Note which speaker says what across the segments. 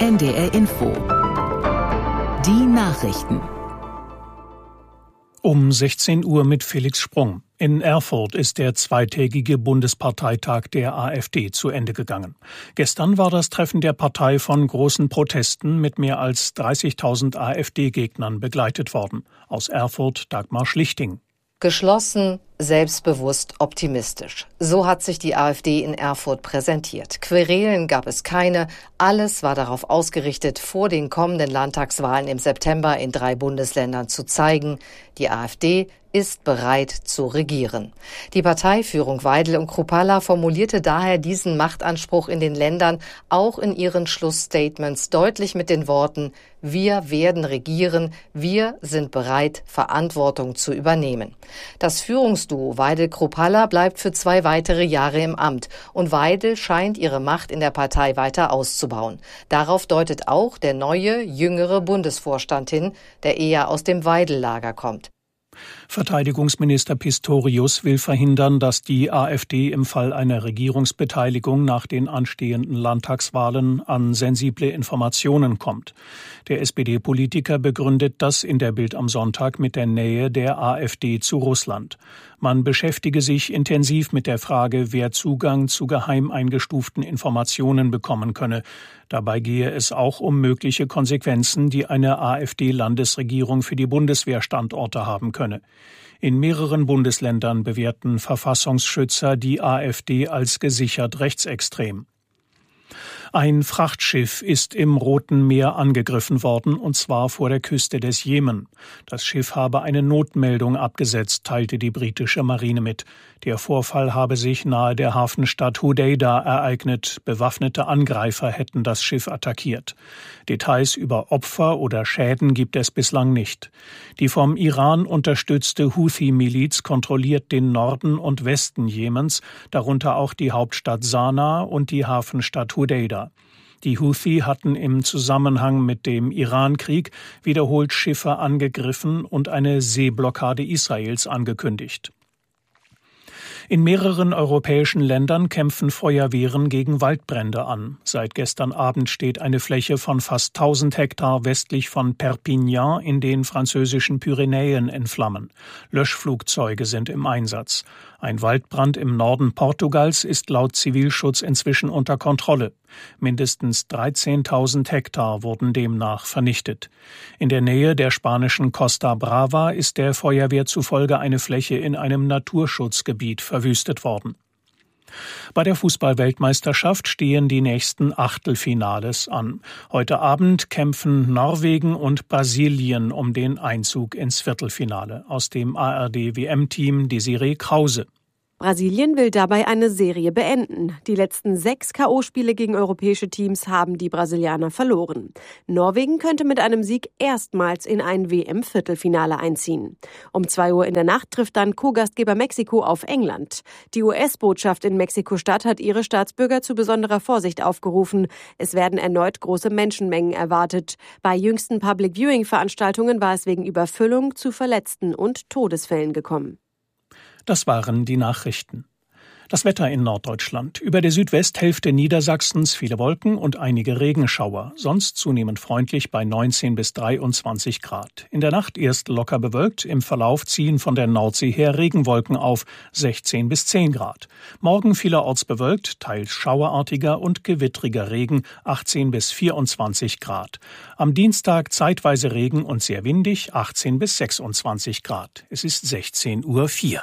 Speaker 1: NDR Info. Die Nachrichten.
Speaker 2: Um 16 Uhr mit Felix Sprung. In Erfurt ist der zweitägige Bundesparteitag der AfD zu Ende gegangen. Gestern war das Treffen der Partei von großen Protesten mit mehr als 30.000 AfD-Gegnern begleitet worden. Aus Erfurt Dagmar Schlichting.
Speaker 3: Geschlossen, selbstbewusst, optimistisch. So hat sich die AfD in Erfurt präsentiert. Querelen gab es keine. Alles war darauf ausgerichtet, vor den kommenden Landtagswahlen im September in 3 Bundesländern zu zeigen, die AfD ist bereit zu regieren. Die Parteiführung Weidel und Kruppalla formulierte daher diesen Machtanspruch in den Ländern auch in ihren Schlussstatements deutlich mit den Worten: Wir werden regieren, wir sind bereit, Verantwortung zu übernehmen. Das Führungsduo Weidel-Kruppalla bleibt für 2 weitere Jahre im Amt und Weidel scheint ihre Macht in der Partei weiter auszubauen. Darauf deutet auch der neue, jüngere Bundesvorstand hin, der eher aus dem Weidel-Lager kommt.
Speaker 2: Verteidigungsminister Pistorius will verhindern, dass die AfD im Fall einer Regierungsbeteiligung nach den anstehenden Landtagswahlen an sensible Informationen kommt. Der SPD-Politiker begründet das in der Bild am Sonntag mit der Nähe der AfD zu Russland. Man beschäftige sich intensiv mit der Frage, wer Zugang zu geheim eingestuften Informationen bekommen könne. Dabei gehe es auch um mögliche Konsequenzen, die eine AfD-Landesregierung für die Bundeswehrstandorte haben könne. In mehreren Bundesländern bewerten Verfassungsschützer die AfD als gesichert rechtsextrem. Ein Frachtschiff ist im Roten Meer angegriffen worden, und zwar vor der Küste des Jemen. Das Schiff habe eine Notmeldung abgesetzt, teilte die britische Marine mit. Der Vorfall habe sich nahe der Hafenstadt Hodeida ereignet. Bewaffnete Angreifer hätten das Schiff attackiert. Details über Opfer oder Schäden gibt es bislang nicht. Die vom Iran unterstützte Houthi-Miliz kontrolliert den Norden und Westen Jemens, darunter auch die Hauptstadt Sanaa und die Hafenstadt Hodeida. Die Houthi hatten im Zusammenhang mit dem Iran-Krieg wiederholt Schiffe angegriffen und eine Seeblockade Israels angekündigt. In mehreren europäischen Ländern kämpfen Feuerwehren gegen Waldbrände an. Seit gestern Abend steht eine Fläche von fast 1000 Hektar westlich von Perpignan in den französischen Pyrenäen in Flammen. Löschflugzeuge sind im Einsatz. Ein Waldbrand im Norden Portugals ist laut Zivilschutz inzwischen unter Kontrolle. Mindestens 13.000 Hektar wurden demnach vernichtet. In der Nähe der spanischen Costa Brava ist der Feuerwehr zufolge eine Fläche in einem Naturschutzgebiet verwüstet worden. Bei der Fußball-Weltmeisterschaft stehen die nächsten Achtelfinales an. Heute Abend kämpfen Norwegen und Brasilien um den Einzug ins Viertelfinale. Aus dem ARD-WM-Team Desiree Krause.
Speaker 4: Brasilien will dabei eine Serie beenden. Die letzten 6 K.O.-Spiele gegen europäische Teams haben die Brasilianer verloren. Norwegen könnte mit einem Sieg erstmals in ein WM-Viertelfinale einziehen. Um 2 Uhr in der Nacht trifft dann Co-Gastgeber Mexiko auf England. Die US-Botschaft in Mexiko-Stadt hat ihre Staatsbürger zu besonderer Vorsicht aufgerufen. Es werden erneut große Menschenmengen erwartet. Bei jüngsten Public-Viewing-Veranstaltungen war es wegen Überfüllung zu Verletzten und Todesfällen gekommen.
Speaker 2: Das waren die Nachrichten. Das Wetter in Norddeutschland. Über der Südwesthälfte Niedersachsens viele Wolken und einige Regenschauer. Sonst zunehmend freundlich bei 19 bis 23 Grad. In der Nacht erst locker bewölkt. Im Verlauf ziehen von der Nordsee her Regenwolken auf 16 bis 10 Grad. Morgen vielerorts bewölkt, teils schauerartiger und gewittriger Regen 18 bis 24 Grad. Am Dienstag zeitweise Regen und sehr windig 18 bis 26 Grad. Es ist 16:04 Uhr.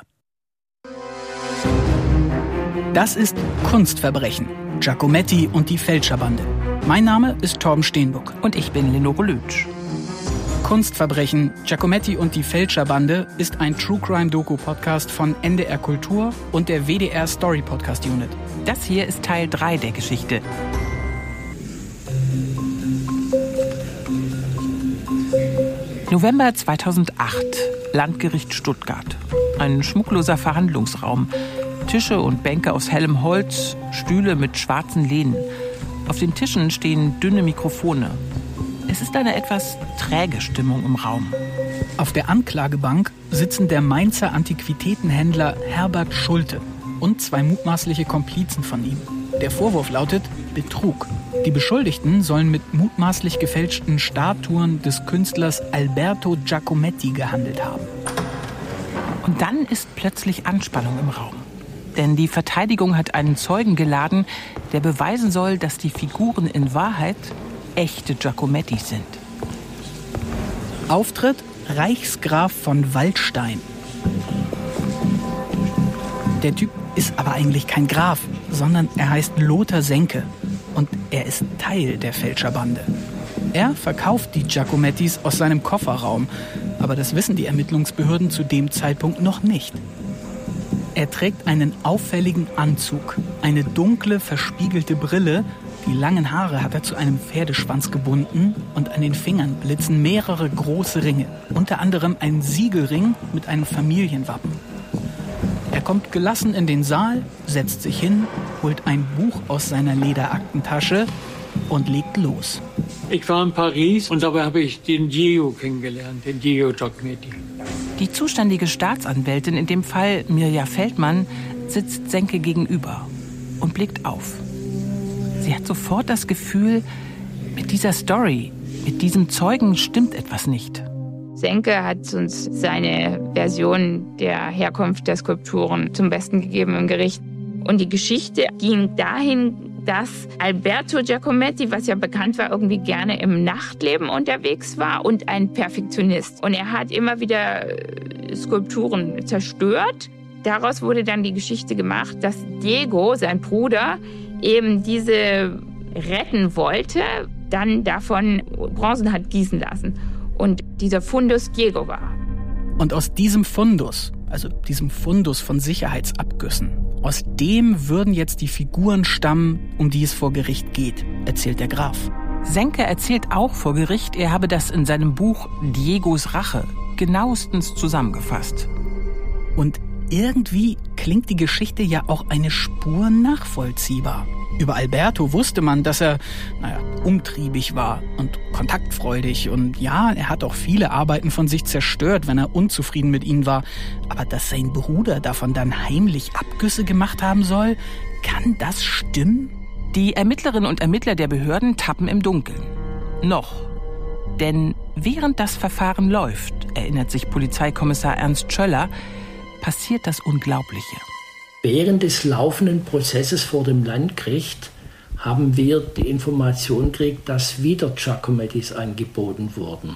Speaker 5: Das ist Kunstverbrechen. Giacometti und die Fälscherbande. Mein Name ist Torben Steenbuck.
Speaker 6: Und ich bin Lenore Lütsch.
Speaker 5: Kunstverbrechen, Giacometti und die Fälscherbande ist ein True-Crime-Doku-Podcast von NDR Kultur und der WDR Story Podcast Unit.
Speaker 6: Das hier ist Teil 3 der Geschichte. November 2008, Landgericht Stuttgart. Ein schmuckloser Verhandlungsraum. Tische und Bänke aus hellem Holz, Stühle mit schwarzen Lehnen. Auf den Tischen stehen dünne Mikrofone. Es ist eine etwas träge Stimmung im Raum.
Speaker 5: Auf der Anklagebank sitzen der Mainzer Antiquitätenhändler Herbert Schulte und 2 mutmaßliche Komplizen von ihm. Der Vorwurf lautet: Betrug. Die Beschuldigten sollen mit mutmaßlich gefälschten Statuen des Künstlers Alberto Giacometti gehandelt haben.
Speaker 6: Und dann ist plötzlich Anspannung im Raum. Denn die Verteidigung hat einen Zeugen geladen, der beweisen soll, dass die Figuren in Wahrheit echte Giacomettis sind.
Speaker 5: Auftritt Reichsgraf von Waldstein. Der Typ ist aber eigentlich kein Graf, sondern er heißt Lothar Senke. Und er ist Teil der Fälscherbande. Er verkauft die Giacomettis aus seinem Kofferraum. Aber das wissen die Ermittlungsbehörden zu dem Zeitpunkt noch nicht. Er trägt einen auffälligen Anzug, eine dunkle, verspiegelte Brille. Die langen Haare hat er zu einem Pferdeschwanz gebunden und an den Fingern blitzen mehrere große Ringe. Unter anderem ein Siegelring mit einem Familienwappen. Er kommt gelassen in den Saal, setzt sich hin, holt ein Buch aus seiner Lederaktentasche und legt los.
Speaker 7: Ich war in Paris und dabei habe ich den Diego kennengelernt, den Diego Giacometti.
Speaker 6: Die zuständige Staatsanwältin, in dem Fall Mirja Feldmann, sitzt Senke gegenüber und blickt auf. Sie hat sofort das Gefühl, mit dieser Story, mit diesem Zeugen stimmt etwas nicht.
Speaker 8: Senke hat uns seine Version der Herkunft der Skulpturen zum Besten gegeben im Gericht. Und die Geschichte ging dahin, dass Alberto Giacometti, was ja bekannt war, irgendwie gerne im Nachtleben unterwegs war und ein Perfektionist. Und er hat immer wieder Skulpturen zerstört. Daraus wurde dann die Geschichte gemacht, dass Diego, sein Bruder, eben diese retten wollte, dann davon Bronzen hat gießen lassen. Und dieser Fundus Diego war.
Speaker 5: Und aus diesem Fundus, also diesem Fundus von Sicherheitsabgüssen, aus dem würden jetzt die Figuren stammen, um die es vor Gericht geht, erzählt der Graf.
Speaker 6: Senke erzählt auch vor Gericht, er habe das in seinem Buch Diegos Rache genauestens zusammengefasst.
Speaker 5: Und irgendwie klingt die Geschichte ja auch eine Spur nachvollziehbar. Über Alberto wusste man, dass er, umtriebig war und kontaktfreudig. Und ja, er hat auch viele Arbeiten von sich zerstört, wenn er unzufrieden mit ihnen war. Aber dass sein Bruder davon dann heimlich Abgüsse gemacht haben soll, kann das stimmen?
Speaker 6: Die Ermittlerinnen und Ermittler der Behörden tappen im Dunkeln. Noch. Denn während das Verfahren läuft, erinnert sich Polizeikommissar Ernst Schöller, passiert das Unglaubliche.
Speaker 9: Während des laufenden Prozesses vor dem Landgericht haben wir die Information gekriegt, dass wieder Giacomettis angeboten wurden.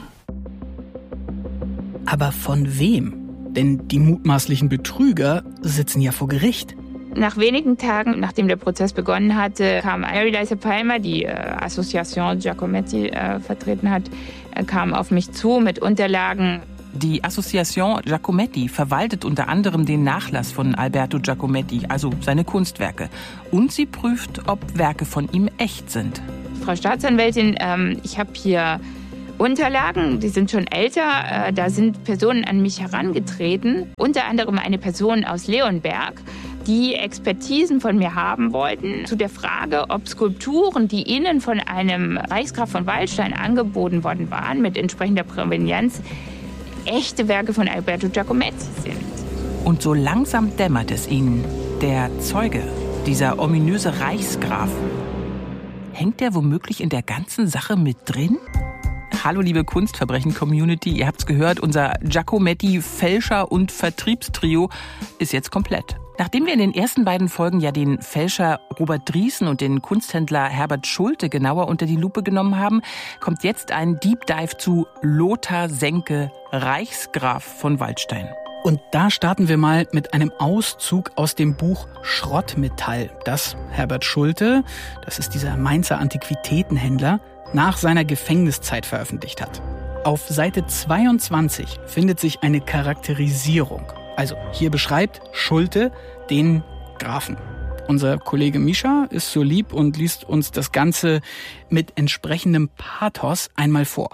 Speaker 5: Aber von wem? Denn die mutmaßlichen Betrüger sitzen ja vor Gericht.
Speaker 8: Nach wenigen Tagen, nachdem der Prozess begonnen hatte, kam Elisa Palmer, die Association Giacometti vertreten hat, kam auf mich zu mit Unterlagen.
Speaker 6: Die Association Giacometti verwaltet unter anderem den Nachlass von Alberto Giacometti, also seine Kunstwerke. Und sie prüft, ob Werke von ihm echt sind.
Speaker 8: Frau Staatsanwältin, ich habe hier Unterlagen, die sind schon älter. Da sind Personen an mich herangetreten, unter anderem eine Person aus Leonberg, die Expertisen von mir haben wollten zu der Frage, ob Skulpturen, die ihnen von einem Reichsgraf von Waldstein angeboten worden waren, mit entsprechender Provenienz, echte Werke von Alberto Giacometti sind.
Speaker 6: Und so langsam dämmert es ihnen. Der Zeuge, dieser ominöse Reichsgraf, hängt der womöglich in der ganzen Sache mit drin? Hallo liebe Kunstverbrechen-Community, ihr habt's gehört, unser Giacometti-Fälscher- und Vertriebstrio ist jetzt komplett. Nachdem wir in den ersten beiden Folgen ja den Fälscher Robert Drießen und den Kunsthändler Herbert Schulte genauer unter die Lupe genommen haben, kommt jetzt ein Deep Dive zu Lothar Senke, Reichsgraf von Waldstein.
Speaker 5: Und da starten wir mal mit einem Auszug aus dem Buch Schrottmetall, das Herbert Schulte, das ist dieser Mainzer Antiquitätenhändler, nach seiner Gefängniszeit veröffentlicht hat. Auf Seite 22 findet sich eine Charakterisierung. Also hier beschreibt Schulte den Grafen. Unser Kollege Mischa ist so lieb und liest uns das Ganze mit entsprechendem Pathos einmal vor.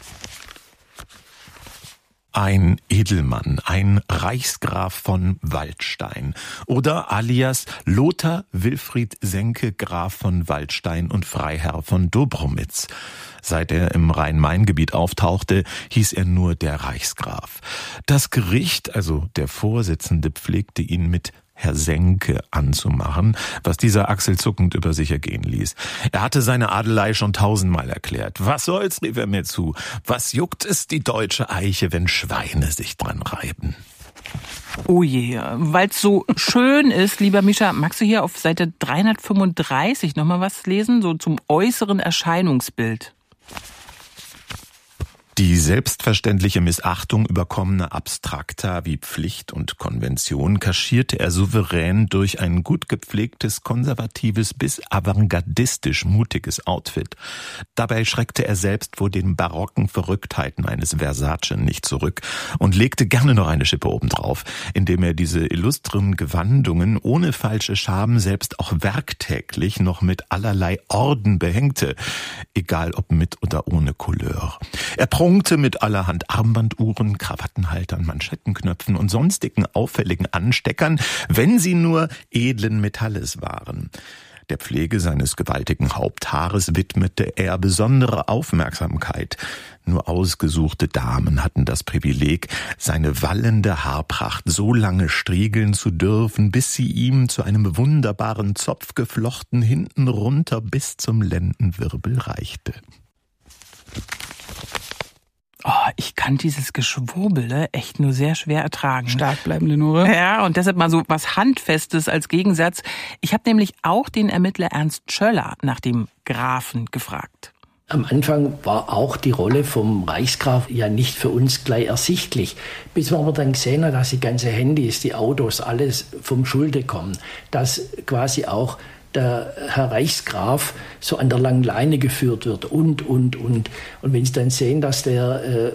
Speaker 10: Ein Edelmann, ein Reichsgraf von Waldstein oder alias Lothar Wilfried Senke, Graf von Waldstein und Freiherr von Dobromitz. Seit er im Rhein-Main-Gebiet auftauchte, hieß er nur der Reichsgraf. Das Gericht, also der Vorsitzende, pflegte ihn mit Herr Senke anzumachen, was dieser achselzuckend über sich ergehen ließ. Er hatte seine Adelei schon 1000-mal erklärt. Was soll's, rief er mir zu. Was juckt es die deutsche Eiche, wenn Schweine sich dran reiben?
Speaker 6: Oh je, weil's so schön ist, lieber Mischa, magst du hier auf Seite 335 nochmal was lesen, so zum äußeren Erscheinungsbild?
Speaker 10: Die selbstverständliche Missachtung überkommener Abstrakta wie Pflicht und Konvention kaschierte er souverän durch ein gut gepflegtes, konservatives bis avantgardistisch mutiges Outfit. Dabei schreckte er selbst vor den barocken Verrücktheiten eines Versace nicht zurück und legte gerne noch eine Schippe obendrauf, indem er diese illustren Gewandungen ohne falsche Scham selbst auch werktäglich noch mit allerlei Orden behängte, egal ob mit oder ohne Couleur. Er prunkte mit allerhand Armbanduhren, Krawattenhaltern, Manschettenknöpfen und sonstigen auffälligen Ansteckern, wenn sie nur edlen Metalles waren. Der Pflege seines gewaltigen Haupthaares widmete er besondere Aufmerksamkeit. Nur ausgesuchte Damen hatten das Privileg, seine wallende Haarpracht so lange striegeln zu dürfen, bis sie ihm zu einem wunderbaren Zopf geflochten hinten runter bis zum Lendenwirbel reichte.
Speaker 6: Oh, ich kann dieses Geschwurbel echt nur sehr schwer ertragen.
Speaker 5: Stark bleiben, Lenore.
Speaker 6: Ja, und deshalb mal so was Handfestes als Gegensatz. Ich habe nämlich auch den Ermittler Ernst Schöller nach dem Grafen gefragt.
Speaker 9: Am Anfang war auch die Rolle vom Reichsgraf ja nicht für uns gleich ersichtlich. Bis man aber dann gesehen hat, dass die ganze Handys, die Autos, alles vom Schulde kommen. Dass quasi auch der Herr Reichsgraf so an der langen Leine geführt wird und. Und wenn Sie dann sehen, dass der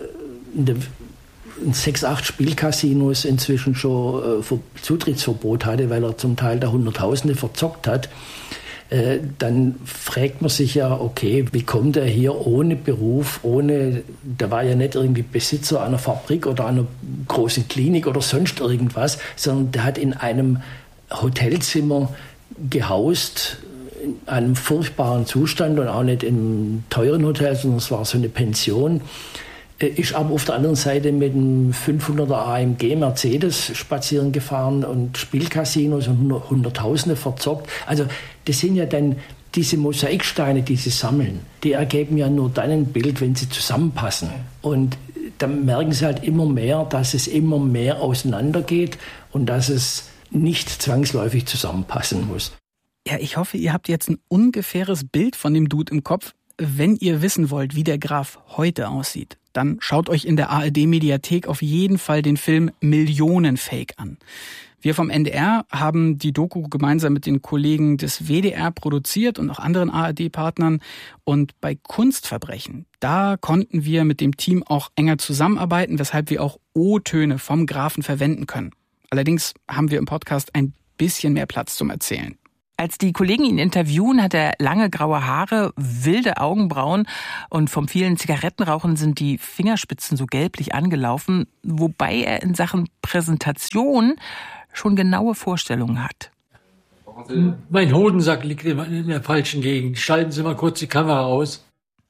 Speaker 9: in 6, 8 Spielcasinos inzwischen schon Zutrittsverbot hatte, weil er zum Teil da Hunderttausende verzockt hat, dann fragt man sich ja, okay, wie kommt er hier ohne Beruf, der war ja nicht irgendwie Besitzer einer Fabrik oder einer großen Klinik oder sonst irgendwas, sondern der hat in einem Hotelzimmer gehaust, in einem furchtbaren Zustand und auch nicht im teuren Hotel, sondern es war so eine Pension. Ist aber auf der anderen Seite mit einem 500er AMG Mercedes spazieren gefahren und Spielcasinos und Hunderttausende verzockt. Also das sind ja dann diese Mosaiksteine, die sie sammeln, die ergeben ja nur dann ein Bild, wenn sie zusammenpassen. Und dann merken sie halt immer mehr, dass es immer mehr auseinandergeht und dass es nicht zwangsläufig zusammenpassen muss.
Speaker 5: Ja, ich hoffe, ihr habt jetzt ein ungefähres Bild von dem Dude im Kopf. Wenn ihr wissen wollt, wie der Graf heute aussieht, dann schaut euch in der ARD-Mediathek auf jeden Fall den Film Millionenfake an. Wir vom NDR haben die Doku gemeinsam mit den Kollegen des WDR produziert und auch anderen ARD-Partnern. Und bei Kunstverbrechen, da konnten wir mit dem Team auch enger zusammenarbeiten, weshalb wir auch O-Töne vom Grafen verwenden können. Allerdings haben wir im Podcast ein bisschen mehr Platz zum Erzählen.
Speaker 6: Als die Kollegen ihn interviewen, hat er lange graue Haare, wilde Augenbrauen und vom vielen Zigarettenrauchen sind die Fingerspitzen so gelblich angelaufen, wobei er in Sachen Präsentation schon genaue Vorstellungen hat.
Speaker 7: Mein Hodensack liegt in der falschen Gegend. Schalten Sie mal kurz die Kamera aus.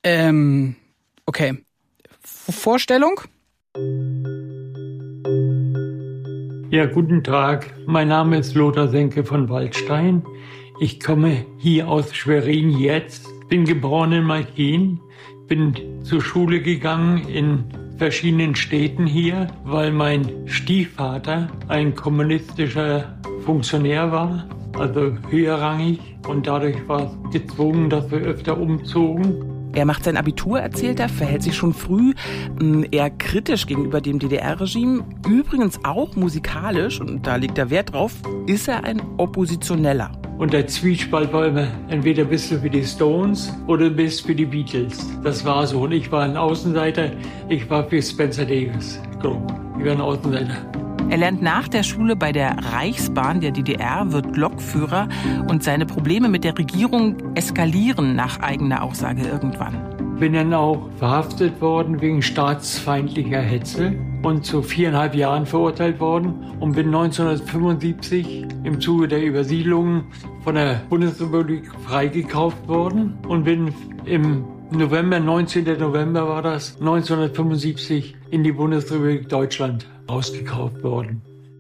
Speaker 5: Okay. Vorstellung?
Speaker 7: Ja, guten Tag. Mein Name ist Lothar Senke von Waldstein. Ich komme hier aus Schwerin jetzt, bin geboren in Malchin, bin zur Schule gegangen in verschiedenen Städten hier, weil mein Stiefvater ein kommunistischer Funktionär war, also höherrangig. Und dadurch war es gezwungen, dass wir öfter umzogen.
Speaker 6: Er macht sein Abitur, erzählt er, verhält sich schon früh eher kritisch gegenüber dem DDR-Regime. Übrigens auch musikalisch, und da liegt er Wert drauf, ist er ein Oppositioneller.
Speaker 7: Und der Zwiespalt war immer, entweder bist du für die Stones oder bist für die Beatles. Das war so. Und ich war ein Außenseiter, ich war für Spencer Davis. Ich war ein Außenseiter.
Speaker 6: Er lernt nach der Schule bei der Reichsbahn der DDR, wird Lokführer und seine Probleme mit der Regierung eskalieren nach eigener Aussage irgendwann.
Speaker 7: Bin dann auch verhaftet worden wegen staatsfeindlicher Hetze und zu 4,5 Jahren verurteilt worden und bin 1975 im Zuge der Übersiedlung von der Bundesrepublik freigekauft worden und bin im November, 19. November war das, 1975 in die Bundesrepublik Deutschland ausgekauft worden.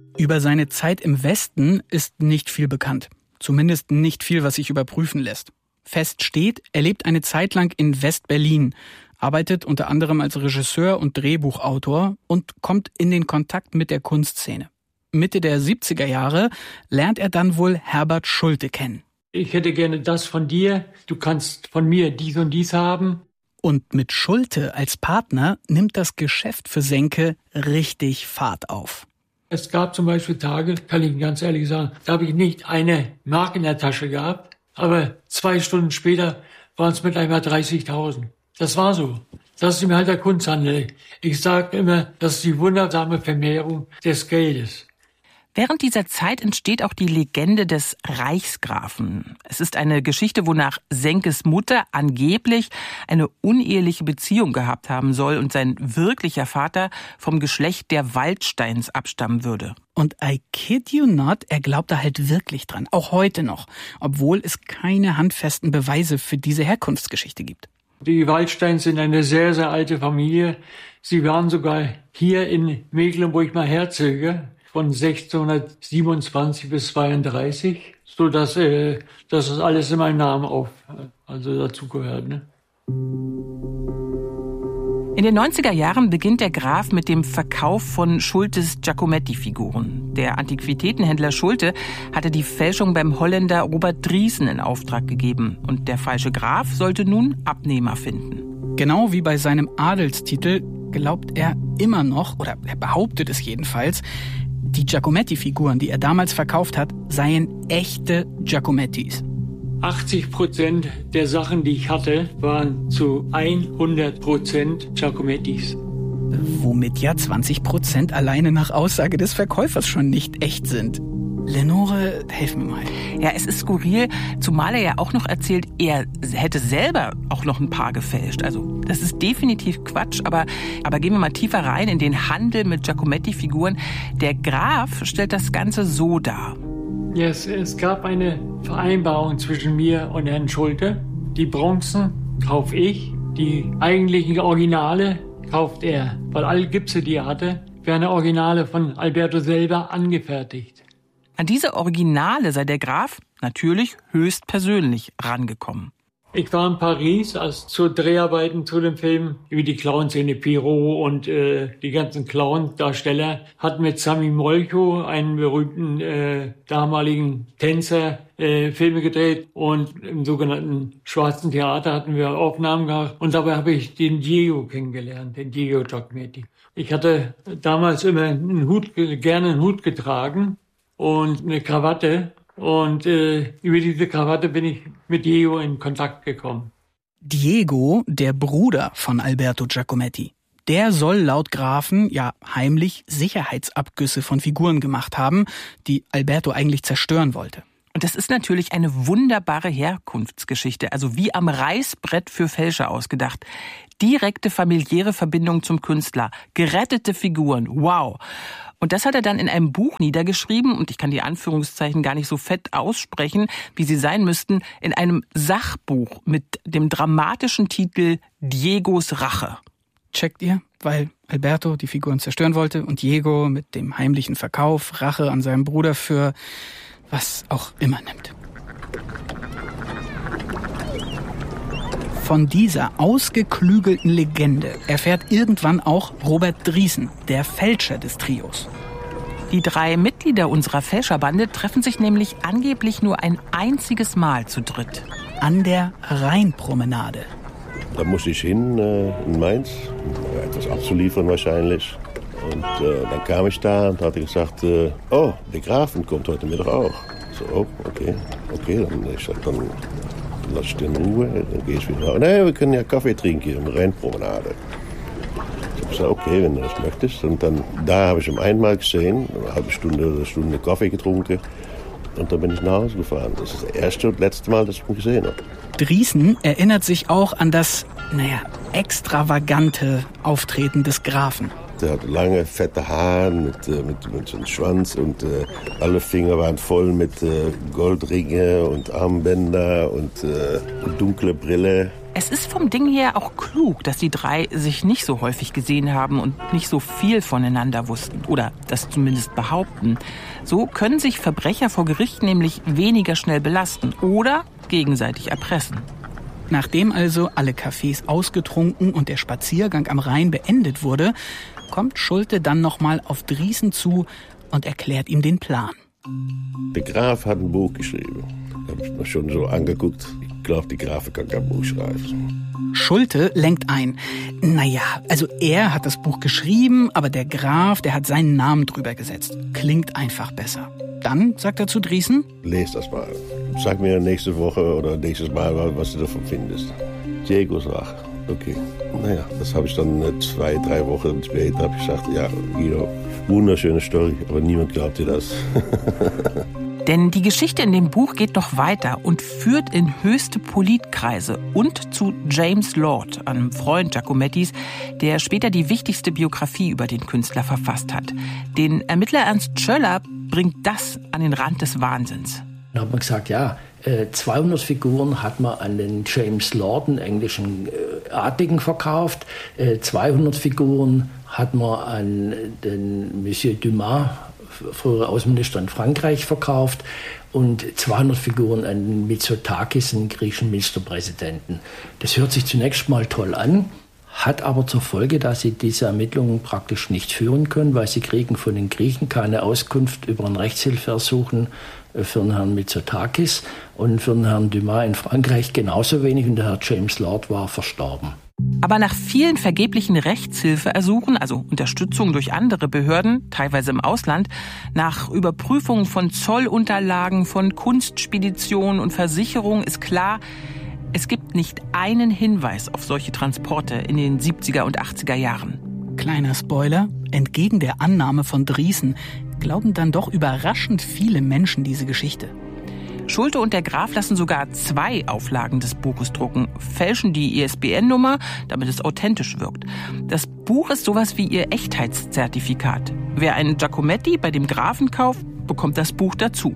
Speaker 5: Über seine Zeit im Westen ist nicht viel bekannt. Zumindest nicht viel, was sich überprüfen lässt. Fest steht, er lebt eine Zeit lang in West-Berlin, arbeitet unter anderem als Regisseur und Drehbuchautor und kommt in den Kontakt mit der Kunstszene. Mitte der 70er Jahre lernt er dann wohl Herbert Schulte kennen.
Speaker 7: Ich hätte gerne das von dir, du kannst von mir dies und dies haben.
Speaker 5: Und mit Schulte als Partner nimmt das Geschäft für Senke richtig Fahrt auf.
Speaker 7: Es gab zum Beispiel Tage, kann ich ganz ehrlich sagen, da habe ich nicht eine Mark in der Tasche gehabt, aber 2 Stunden später waren es mit einmal 30.000. Das war so. Das ist mir halt der Kunsthandel. Ich sage immer, das ist die wundersame Vermehrung des Geldes.
Speaker 6: Während dieser Zeit entsteht auch die Legende des Reichsgrafen. Es ist eine Geschichte, wonach Senkes Mutter angeblich eine uneheliche Beziehung gehabt haben soll und sein wirklicher Vater vom Geschlecht der Waldsteins abstammen würde.
Speaker 5: Und I kid you not, er glaubt da halt wirklich dran, auch heute noch, obwohl es keine handfesten Beweise für diese Herkunftsgeschichte gibt.
Speaker 7: Die Waldsteins sind eine sehr, sehr alte Familie. Sie waren sogar hier in Mecklenburg mal Herzöge von 1627 bis 32, so dass das alles in meinem Namen dazugehört. Ne?
Speaker 6: In den 90er Jahren beginnt der Graf mit dem Verkauf von Schultes Giacometti-Figuren. Der Antiquitätenhändler Schulte hatte die Fälschung beim Holländer Robert Driessen in Auftrag gegeben. Und der falsche Graf sollte nun Abnehmer finden.
Speaker 5: Genau wie bei seinem Adelstitel glaubt er immer noch, oder er behauptet es jedenfalls, die Giacometti-Figuren, die er damals verkauft hat, seien echte Giacomettis.
Speaker 7: 80% der Sachen, die ich hatte, waren zu 100% Giacomettis.
Speaker 5: Womit ja 20% alleine nach Aussage des Verkäufers schon nicht echt sind. Lenore, helf mir mal.
Speaker 6: Ja, es ist skurril, zumal er ja auch noch erzählt, er hätte selber auch noch ein paar gefälscht. Also das ist definitiv Quatsch, aber gehen wir mal tiefer rein in den Handel mit Giacometti-Figuren. Der Graf stellt das Ganze so dar.
Speaker 7: Yes, es gab eine Vereinbarung zwischen mir und Herrn Schulte. Die Bronzen kaufe ich, die eigentlichen Originale kauft er. Weil alle Gipse, die er hatte, wären Originale von Alberto selber angefertigt.
Speaker 6: An diese Originale sei der Graf natürlich höchstpersönlich rangekommen.
Speaker 7: Ich war in Paris zu Dreharbeiten zu dem Film über die Clownszene. Pirot und die ganzen Clown-Darsteller hatten mit Sami Molcho, einen berühmten damaligen Tänzer, Filme gedreht. Und im sogenannten Schwarzen Theater hatten wir Aufnahmen gehabt. Und dabei habe ich den Diego kennengelernt, den Diego Giacometti. Ich hatte damals immer gerne einen Hut getragen und eine Krawatte. Und über diese Krawatte bin ich mit Diego in Kontakt gekommen.
Speaker 5: Diego, der Bruder von Alberto Giacometti, der soll laut Grafen ja heimlich Sicherheitsabgüsse von Figuren gemacht haben, die Alberto eigentlich zerstören wollte.
Speaker 6: Und das ist natürlich eine wunderbare Herkunftsgeschichte, also wie am Reißbrett für Fälscher ausgedacht. Direkte familiäre Verbindung zum Künstler, gerettete Figuren, wow. Und das hat er dann in einem Buch niedergeschrieben, und ich kann die Anführungszeichen gar nicht so fett aussprechen, wie sie sein müssten, in einem Sachbuch mit dem dramatischen Titel Diegos Rache.
Speaker 5: Checkt ihr? Weil Alberto die Figuren zerstören wollte und Diego mit dem heimlichen Verkauf Rache an seinem Bruder für was auch immer nimmt. Von dieser ausgeklügelten Legende erfährt irgendwann auch Robert Driessen, der Fälscher des Trios.
Speaker 6: Die 3 Mitglieder unserer Fälscherbande treffen sich nämlich angeblich nur ein einziges Mal zu dritt.
Speaker 5: An der Rheinpromenade.
Speaker 11: Da musste ich hin in Mainz, etwas abzuliefern wahrscheinlich. Und dann kam ich da und hatte gesagt, oh, der Grafen kommt heute Mittag auch. So, oh, okay, dann lass ich den in Ruhe, dann gehe ich wieder raus. Nee, wir können ja Kaffee trinken hier in der Rheinpromenade. Ich habe gesagt, okay, wenn du das möchtest. Und dann, da habe ich ihn einmal gesehen, eine halbe Stunde oder Stunde Kaffee getrunken. Und dann bin ich nach Hause gefahren. Das ist das erste und letzte Mal, dass ich ihn gesehen habe.
Speaker 5: Driessen erinnert sich auch an das, extravagante Auftreten des Grafen.
Speaker 11: Der hatte lange, fette Haare mit so einem Schwanz und alle Finger waren voll mit Goldringe und Armbänder und dunkle Brille.
Speaker 6: Es ist vom Ding her auch klug, dass die drei sich nicht so häufig gesehen haben und nicht so viel voneinander wussten. Oder das zumindest behaupten. So können sich Verbrecher vor Gericht nämlich weniger schnell belasten oder gegenseitig erpressen.
Speaker 5: Nachdem also alle Kaffees ausgetrunken und der Spaziergang am Rhein beendet wurde, kommt Schulte dann nochmal auf Drießen zu und erklärt ihm den Plan.
Speaker 11: Der Graf hat ein Buch geschrieben. Da habe ich mir schon so angeguckt. Ich glaube, die Graf kann kein Buch schreiben.
Speaker 5: Schulte lenkt ein. Naja, also er hat das Buch geschrieben, aber der Graf, der hat seinen Namen drüber gesetzt. Klingt einfach besser. Dann sagt er zu Drießen:
Speaker 11: Lest das mal. Sag mir nächste Woche oder nächstes Mal, was du davon findest. Diegos Rache. Okay. Naja, das habe ich dann 2-3 Wochen später habe ich gesagt, ja, Guido, wunderschöne Story, aber niemand glaubt dir das.
Speaker 6: Denn die Geschichte in dem Buch geht noch weiter und führt in höchste Politkreise und zu James Lord, einem Freund Giacomettis, der später die wichtigste Biografie über den Künstler verfasst hat. Den Ermittler Ernst Schöller bringt das an den Rand des Wahnsinns.
Speaker 9: Dann hat man gesagt, ja, 200 Figuren hat man an den James Lord, einen englischen Adligen, verkauft. 200 Figuren hat man an den Monsieur Dumas, frühere Außenminister in Frankreich, verkauft. Und 200 Figuren an Mitsotakis, einen griechischen Ministerpräsidenten. Das hört sich zunächst mal toll an, hat aber zur Folge, dass sie diese Ermittlungen praktisch nicht führen können, weil sie kriegen von den Griechen keine Auskunft über ein Rechtshilfeersuchen für den Herrn Mitsotakis und für den Herrn Dumas in Frankreich genauso wenig, und der Herr James Lord war verstorben.
Speaker 6: Aber nach vielen vergeblichen Rechtshilfeersuchen, also Unterstützung durch andere Behörden, teilweise im Ausland, nach Überprüfung von Zollunterlagen, von Kunstspeditionen und Versicherungen ist klar, es gibt nicht einen Hinweis auf solche Transporte in den 70er und 80er Jahren.
Speaker 5: Kleiner Spoiler, entgegen der Annahme von Drießen glauben dann doch überraschend viele Menschen diese Geschichte.
Speaker 6: Schulte und der Graf lassen sogar 2 Auflagen des Buches drucken, fälschen die ISBN-Nummer, damit es authentisch wirkt. Das Buch ist sowas wie ihr Echtheitszertifikat. Wer einen Giacometti bei dem Grafen kauft, bekommt das Buch dazu.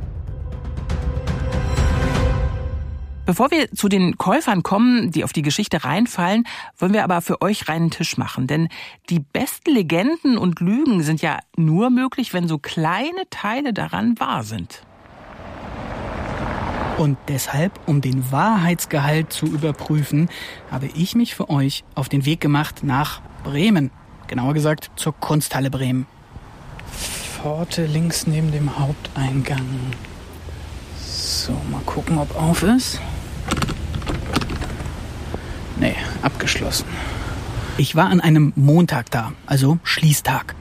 Speaker 6: Bevor wir zu den Käufern kommen, die auf die Geschichte reinfallen, wollen wir aber für euch reinen Tisch machen. Denn die besten Legenden und Lügen sind ja nur möglich, wenn so kleine Teile daran wahr sind.
Speaker 5: Und deshalb, um den Wahrheitsgehalt zu überprüfen, habe ich mich für euch auf den Weg gemacht nach Bremen. Genauer gesagt zur Kunsthalle Bremen. Pforte links neben dem Haupteingang. So, mal gucken, ob auf ist. Nee, abgeschlossen. Ich war an einem Montag da, also Schließtag.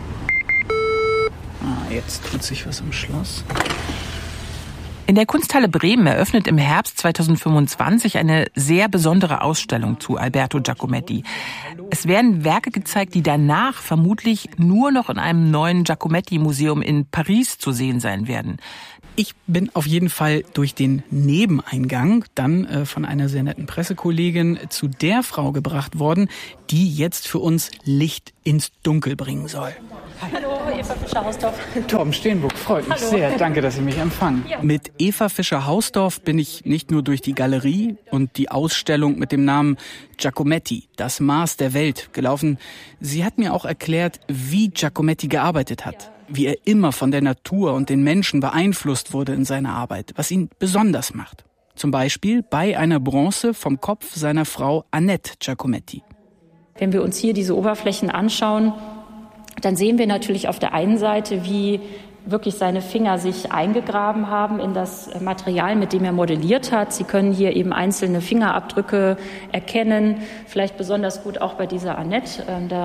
Speaker 5: Jetzt tut sich was im Schloss.
Speaker 6: In der Kunsthalle Bremen eröffnet im Herbst 2025 eine sehr besondere Ausstellung zu Alberto Giacometti. Es werden Werke gezeigt, die danach vermutlich nur noch in einem neuen Giacometti-Museum in Paris zu sehen sein werden.
Speaker 5: Ich bin auf jeden Fall durch den Nebeneingang dann von einer sehr netten Pressekollegin zu der Frau gebracht worden, die jetzt für uns Licht ins Dunkel bringen soll.
Speaker 12: Hallo, Eva Fischer-Hausdorf.
Speaker 5: Torben Steenbuck, freut mich sehr. Danke, dass Sie mich empfangen. Ja. Mit Eva Fischer-Hausdorf bin ich nicht nur durch die Galerie und die Ausstellung mit dem Namen Giacometti, das Maß der Welt, gelaufen. Sie hat mir auch erklärt, wie Giacometti gearbeitet hat. Wie er immer von der Natur und den Menschen beeinflusst wurde in seiner Arbeit, was ihn besonders macht. Zum Beispiel bei einer Bronze vom Kopf seiner Frau Annette Giacometti.
Speaker 12: Wenn wir uns hier diese Oberflächen anschauen, dann sehen wir natürlich auf der einen Seite, wie wirklich seine Finger sich eingegraben haben in das Material, mit dem er modelliert hat. Sie können hier eben einzelne Fingerabdrücke erkennen, vielleicht besonders gut auch bei dieser Annette.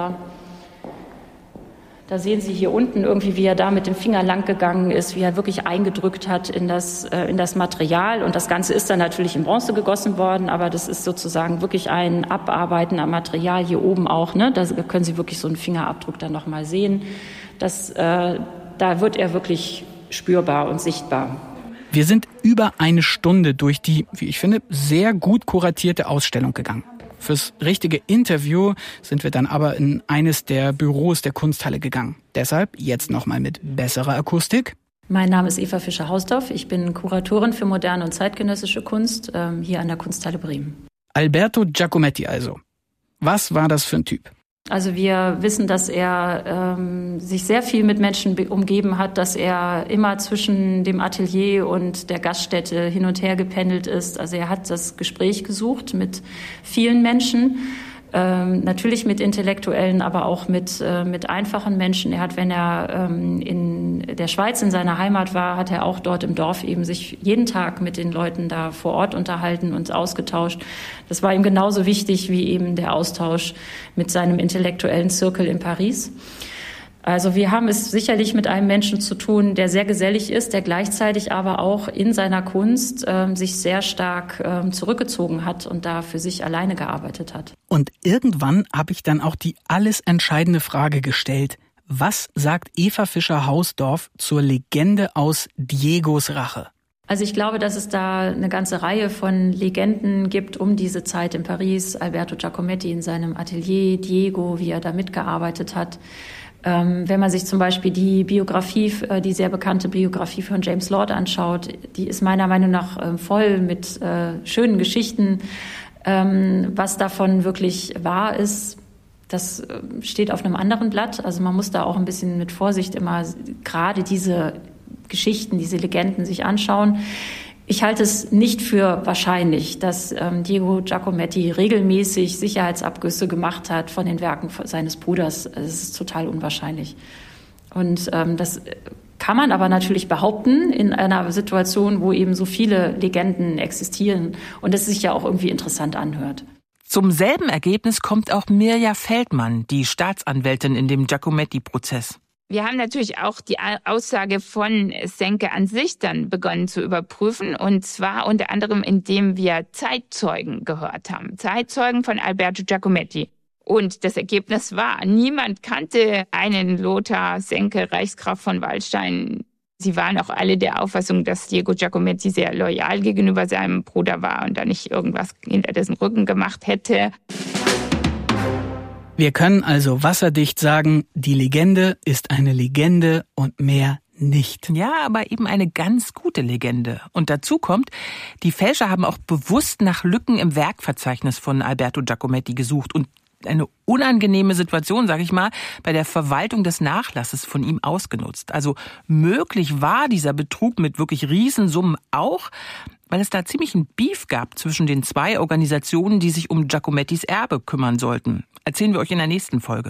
Speaker 12: Da sehen Sie hier unten irgendwie, wie er da mit dem Finger lang gegangen ist, wie er wirklich eingedrückt hat in das Material. Und das Ganze ist dann natürlich in Bronze gegossen worden, aber das ist sozusagen wirklich ein Abarbeiten am Material hier oben auch. Ne? Da können Sie wirklich so einen Fingerabdruck dann nochmal sehen. Da wird er wirklich spürbar und sichtbar.
Speaker 5: Wir sind über eine Stunde durch die, wie ich finde, sehr gut kuratierte Ausstellung gegangen. Fürs richtige Interview sind wir dann aber in eines der Büros der Kunsthalle gegangen. Deshalb jetzt nochmal mit besserer Akustik.
Speaker 12: Mein Name ist Eva Fischer-Hausdorf. Ich bin Kuratorin für moderne und zeitgenössische Kunst hier an der Kunsthalle Bremen.
Speaker 5: Alberto Giacometti also. Was war das für ein Typ?
Speaker 12: Also wir wissen, dass er sich sehr viel mit Menschen umgeben hat, dass er immer zwischen dem Atelier und der Gaststätte hin und her gependelt ist. Also er hat das Gespräch gesucht mit vielen Menschen, natürlich mit Intellektuellen, aber auch mit einfachen Menschen. Er hat, wenn er in der Schweiz in seiner Heimat war, hat er auch dort im Dorf eben sich jeden Tag mit den Leuten da vor Ort unterhalten und ausgetauscht. Das war ihm genauso wichtig wie eben der Austausch mit seinem intellektuellen Zirkel in Paris. Also wir haben es sicherlich mit einem Menschen zu tun, der sehr gesellig ist, der gleichzeitig aber auch in seiner Kunst sich sehr stark zurückgezogen hat und da für sich alleine gearbeitet hat.
Speaker 5: Und irgendwann habe ich dann auch die alles entscheidende Frage gestellt. Was sagt Eva Fischer-Hausdorf zur Legende aus Diegos Rache?
Speaker 12: Also ich glaube, dass es da eine ganze Reihe von Legenden gibt um diese Zeit in Paris. Alberto Giacometti in seinem Atelier, Diego, wie er da mitgearbeitet hat. Wenn man sich zum Beispiel die Biografie, die sehr bekannte Biografie von James Lord anschaut, die ist meiner Meinung nach voll mit schönen Geschichten. Was davon wirklich wahr ist, das steht auf einem anderen Blatt. Also man muss da auch ein bisschen mit Vorsicht immer gerade diese Geschichten, diese Legenden sich anschauen. Ich halte es nicht für wahrscheinlich, dass Diego Giacometti regelmäßig Sicherheitsabgüsse gemacht hat von den Werken seines Bruders. Das ist total unwahrscheinlich. Und das kann man aber natürlich behaupten in einer Situation, wo eben so viele Legenden existieren und es sich ja auch irgendwie interessant anhört.
Speaker 6: Zum selben Ergebnis kommt auch Mirja Feldmann, die Staatsanwältin in dem Giacometti-Prozess.
Speaker 8: Wir haben natürlich auch die Aussage von Senke an sich dann begonnen zu überprüfen, und zwar unter anderem, indem wir Zeitzeugen gehört haben. Zeitzeugen von Alberto Giacometti. Und das Ergebnis war, niemand kannte einen Lothar Senke, Reichsgraf von Waldstein. Sie waren auch alle der Auffassung, dass Diego Giacometti sehr loyal gegenüber seinem Bruder war und da nicht irgendwas hinter dessen Rücken gemacht hätte.
Speaker 5: Wir können also wasserdicht sagen, die Legende ist eine Legende und mehr nicht.
Speaker 6: Ja, aber eben eine ganz gute Legende. Und dazu kommt, die Fälscher haben auch bewusst nach Lücken im Werkverzeichnis von Alberto Giacometti gesucht und eine unangenehme Situation, sage ich mal, bei der Verwaltung des Nachlasses von ihm ausgenutzt. Also möglich war dieser Betrug mit wirklich Riesensummen auch, weil es da ziemlich einen Beef gab zwischen den zwei Organisationen, die sich um Giacomettis Erbe kümmern sollten. Erzählen wir euch in der nächsten Folge.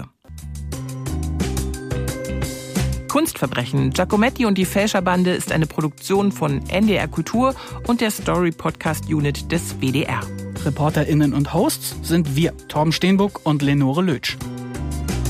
Speaker 6: Kunstverbrechen, Giacometti und die Fälscherbande ist eine Produktion von NDR Kultur und der Story Podcast Unit des WDR.
Speaker 5: ReporterInnen und Hosts sind wir, Torben Steenbuck und Lenore Lötsch.